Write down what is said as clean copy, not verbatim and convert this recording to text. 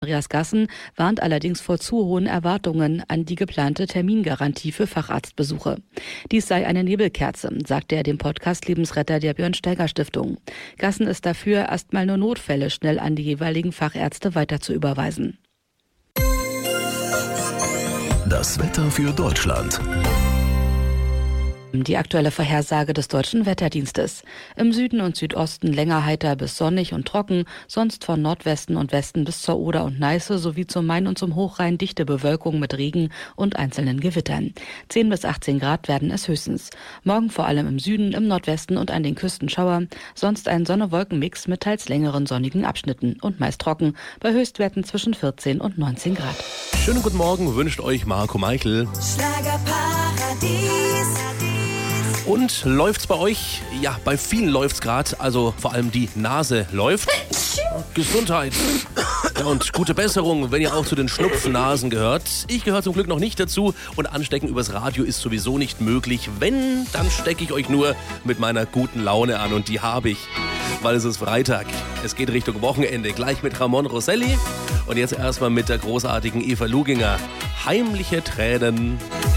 Andreas Gassen warnt allerdings vor zu hohen Erwartungen an die geplante Termingarantie für Facharztbesuche. Dies sei eine Nebelkerze, sagte er dem Podcast Lebensretter der Björn-Steiger-Stiftung. Gassen ist dafür, erstmal nur Notfälle schnell an die jeweiligen Fachärzte weiter zu überweisen. Das Wetter für Deutschland. Die aktuelle Vorhersage des Deutschen Wetterdienstes. Im Süden und Südosten länger heiter bis sonnig und trocken, sonst von Nordwesten und Westen bis zur Oder und Neiße sowie zum Main und zum Hochrhein dichte Bewölkung mit Regen und einzelnen Gewittern. 10 bis 18 Grad werden es höchstens. Morgen vor allem im Süden, im Nordwesten und an den Küsten Schauer, sonst ein Sonne-Wolken-Mix mit teils längeren sonnigen Abschnitten und meist trocken, bei Höchstwerten zwischen 14 und 19 Grad. Schönen guten Morgen wünscht euch Marco Meichel. Schlagerparadies. Und läuft's bei euch? Ja, bei vielen läuft's gerade, also vor allem die Nase läuft. Gesundheit. Ja, und gute Besserung, wenn ihr auch zu den Schnupfnasen gehört. Ich gehöre zum Glück noch nicht dazu und Anstecken übers Radio ist sowieso nicht möglich. Wenn, dann stecke ich euch nur mit meiner guten Laune an und die habe ich, weil es ist Freitag. Es geht Richtung Wochenende, gleich mit Ramon Rosselli und jetzt erstmal mit der großartigen Eva Luginger. Heimliche Tränen.